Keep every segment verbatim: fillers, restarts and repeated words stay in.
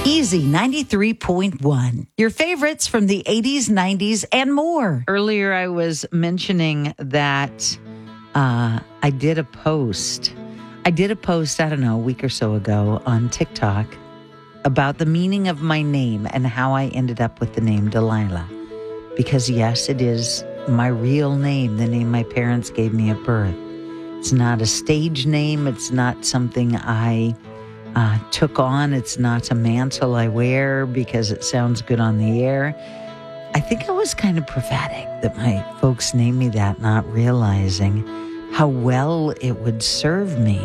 Easy ninety-three point one. Your favorites from the eighties, nineties, and more. Earlier, I was mentioning that uh, I did a post. I did a post, I don't know, a week or so ago on TikTok about the meaning of my name and how I ended up with the name Delilah. Because, yes, it is my real name, the name my parents gave me at birth. It's not a stage name. It's not something I uh, took on. It's not a mantle I wear because it sounds good on the air. I think I was kind of prophetic that my folks named me that, not realizing how well it would serve me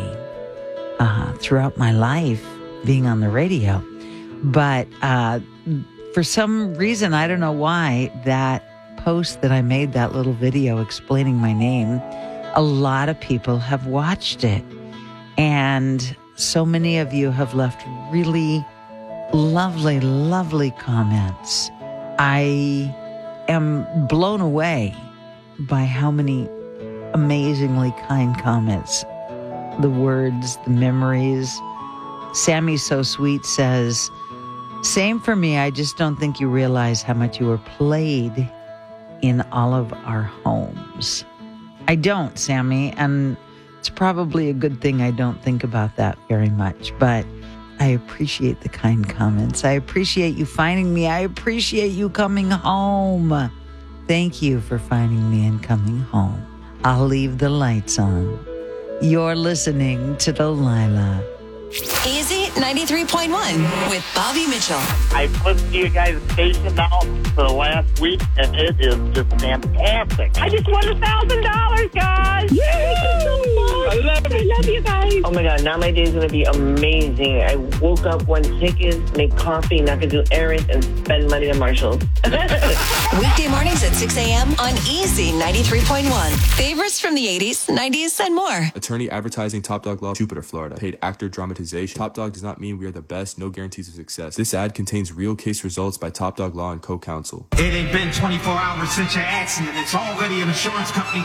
uh, throughout my life being on the radio. But uh, for some reason, I don't know why, that post that I made, that little video explaining my name, a lot of people have watched it. And so many of you have left really lovely, lovely comments. I am blown away by how many amazingly kind comments, the words, the memories. Sammy So Sweet says, same for me. I just don't think you realize how much you were played in all of our homes. I don't, Sammy, and it's probably a good thing I don't think about that very much, but I appreciate the kind comments. I appreciate you finding me. I appreciate you coming home. Thank you for finding me and coming home. I'll leave the lights on. You're listening to Delilah. Easy ninety-three point one with Bobby Mitchell. I've listened to you guys' station now for the last week, and it is just fantastic. I just won a thousand dollars, guys! Yay! I love it. I love you guys. Oh my God, now my day is going to be amazing. I woke up, won tickets, make coffee, not going to do errands, and spend money at Marshall's. Weekday mornings at six a.m. on Easy ninety-three point one. Favorites from the eighties, nineties, and more. Attorney advertising Top Dog Law, Jupiter, Florida. Paid actor dramatization. Top Dog does not mean we are the best, no guarantees of success. This ad contains real case results by Top Dog Law and co-counsel. It ain't been twenty-four hours since your accident. It's already an insurance company